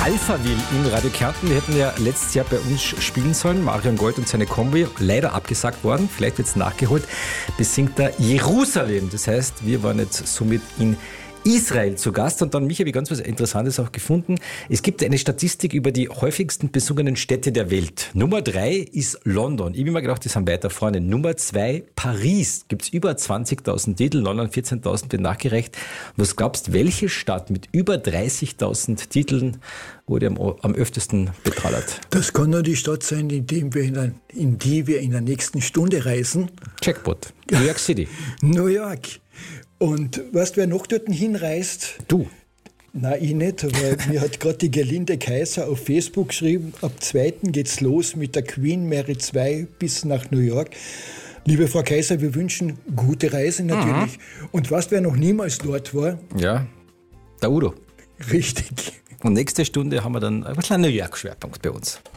Alphaville in Radio Kärnten. Die hätten ja letztes Jahr bei uns spielen sollen. Marion Gold und seine Kombi. Leider abgesagt worden. Vielleicht wird es nachgeholt. Besingt er Jerusalem. Das heißt, wir waren jetzt somit in Israel zu Gast. Und dann, Michi, habe ich ganz was Interessantes auch gefunden. Es gibt eine Statistik über die häufigsten besungenen Städte der Welt. Nummer 3 ist London. Ich habe mir gedacht, die sind weiter vorne. Nummer 2 Paris. Gibt es über 20.000 Titel. London 14.000 wird nachgereicht. Und was glaubst du, welche Stadt mit über 30.000 Titeln wurde am öftesten betrallert? Das kann nur die Stadt sein, in die wir in der nächsten Stunde reisen. Jackpot. New York City. New York. Und weißt du, wer noch dort hinreist? Du. Nein, ich nicht, aber mir hat gerade die Gerlinde Kaiser auf Facebook geschrieben, ab 2. geht's los mit der Queen Mary 2 bis nach New York. Liebe Frau Kaiser, wir wünschen gute Reise natürlich. Und weißt du, wer noch niemals dort war? Ja, der Udo. Richtig. Und nächste Stunde haben wir dann ein kleiner New York-Schwerpunkt bei uns.